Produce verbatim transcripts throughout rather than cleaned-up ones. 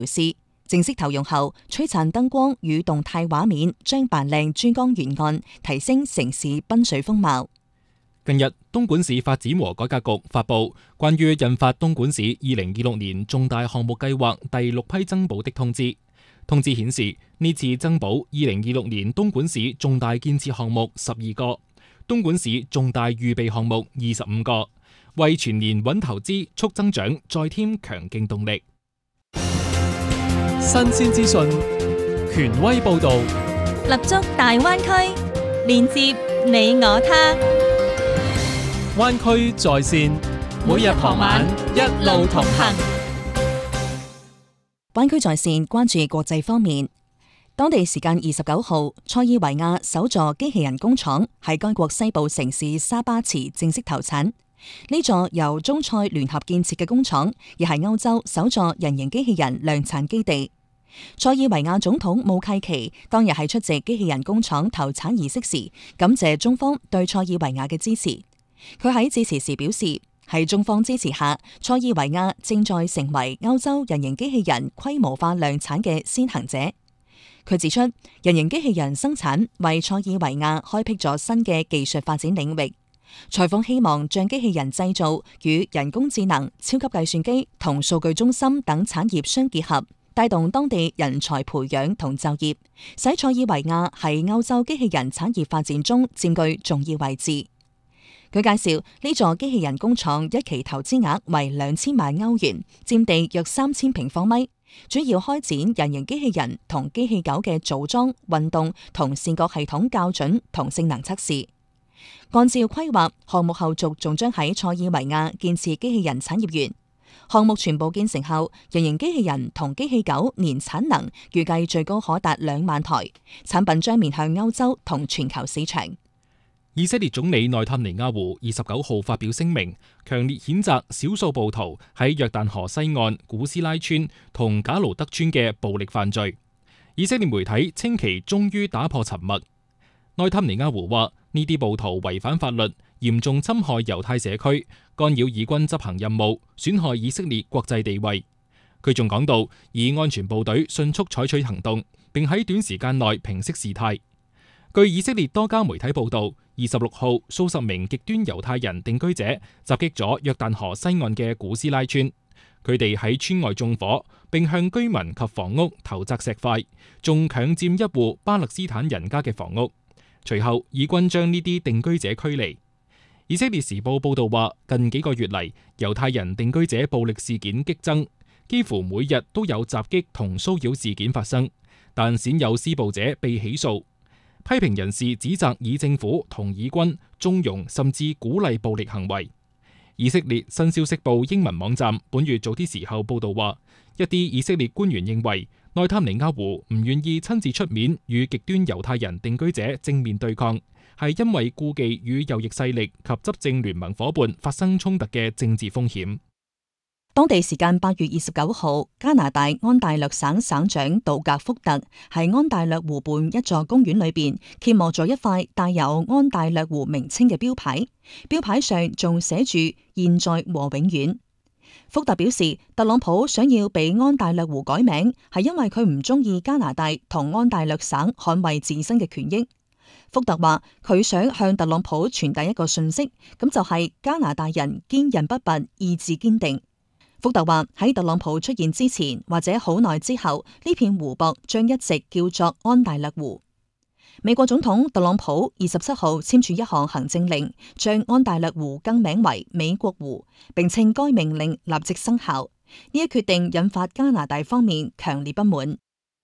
表示，正式投用後，璀璨燈光與動態畫面將扮靚珠江沿岸，提升城市濱水風貌。 近日，東莞市發展和改革局發布關於印發東莞市二零二六年重大項目計劃第六批增補的通知。通知顯示，呢次增補二零二六年東莞市重大建設項目十二個，東莞市重大預備項目二十五個，為全年穩投資、促增長再添強勁動力。 新鮮資訊，權威報導， 立足大灣區，連接你我他。 灣區在線， 每日傍晚一路同行。 灣區在線關注國際方面，當地時間二十九號，塞爾維亞首座機器人工廠喺該國西部城市沙巴茨正式投產。呢座由中塞聯合建設嘅工廠，亦係歐洲首座人形機器人量產基地。塞爾維亞總統武契奇當日喺出席機器人工廠投產儀式時，感謝中方對塞爾維亞嘅支持。佢喺致辭時表示，喺中方支持下，塞爾維亞正在成為歐洲人形機器人規模化量產嘅先行者。佢指出，人形機器人生產為塞爾維亞開闢咗新嘅技術發展領域。裁縫希望將機器人製造與人工智能、超級計算機同數據中心等產業相結合，帶動當地人才培養同就業，使塞爾維亞喺歐洲機器人產業發展中佔據重要位置。佢介紹，呢座機器人工廠一期投資額為兩千萬歐元，佔地約三千平方米，主要開展人形機器人同機器狗嘅組裝、運動同視覺系統校準同性能測試。按照規劃，項目後續仲將喺塞爾維亞建設機器人產業園。項目全部建成後，人形機器人同機器狗年產能預計最高可達兩萬台，產品將面向歐洲同全球市場。 以色列總理內塔尼亞胡二十九號發表聲明，強烈譴責少數暴徒喺約旦河西岸古斯拉村同賈盧德村嘅暴力犯罪。以色列媒體稱其終於打破沉默。內塔尼亞胡話：呢啲暴徒違反法律，嚴重侵害猶太社區，干擾以軍執行任務，損害以色列國際地位。佢仲講到，以安全部隊迅速採取行動，並喺短時間內平息事態。據以色列多家媒體報道，二十六號數十名極端猶太人定居者襲擊咗約旦河西岸嘅古斯拉村，佢哋喺村外縱火，並向居民及房屋投擲石塊，仲強佔一戶巴勒斯坦人家嘅房屋。隨後，以軍將呢啲定居者驅離。以色列時報報道話，近幾個月嚟，猶太人定居者暴力事件激增，幾乎每日都有襲擊同騷擾事件發生，但鮮有施暴者被起訴。批評人士指責以政府同以軍縱容甚至鼓勵暴力行為。以色列新消息報英文網站本月早啲時候報道話，一啲以色列官員認為內塔尼亞胡唔願意親自出面與極端猶太人定居者正面對抗，係因為顧忌與右翼勢力及執政聯盟夥伴發生衝突嘅政治風險。 當地時間八月二十九號，加拿大安大略省省長杜格福特喺安大略湖畔一座公園裏邊揭幕咗一塊帶有安大略湖名稱嘅標牌，標牌上仲寫住現在和永遠。福特表示，特朗普想要俾安大略湖改名，係因為佢唔中意加拿大同安大略省捍衛自身嘅權益。福特話佢想向特朗普傳遞一個訊息，咁就係加拿大人堅韌不拔，意志堅定。福特話喺特朗普出現之前或者好耐之後，呢片湖泊將一直叫做安大略湖。美國總統特朗普二十七號簽署一項行政令，將安大略湖更名為美國湖，並稱該命令立即生效。呢一決定引發加拿大方面強烈不滿。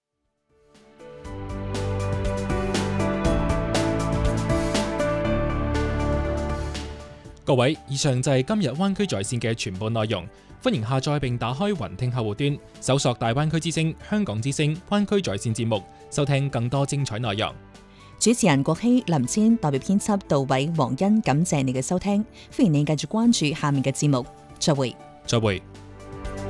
各位，以上就係今日灣區在線嘅全部內容。歡迎下載並打開雲聽客戶端，搜索大灣區之聲、香港之聲、灣區在線節目，收聽更多精彩內容。 主持人郭希、林千代表編輯杜偉、黃欣，感謝你嘅收聽。歡迎你繼續關注下面嘅節目。再會。 再會。